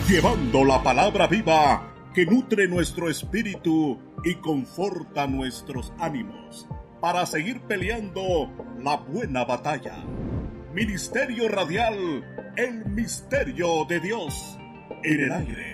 llevando la palabra viva que nutre nuestro espíritu y conforta nuestros ánimos para seguir peleando la buena batalla. Ministerio Radial, el misterio de Dios en el aire.